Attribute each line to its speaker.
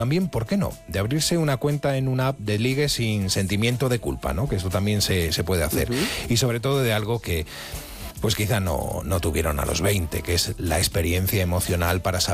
Speaker 1: También, ¿por qué no?, de abrirse una cuenta en una app de ligue sin sentimiento de culpa, ¿no? Que eso también se puede hacer. Y sobre todo de algo que pues quizá no tuvieron a los 20, que es la experiencia emocional para saber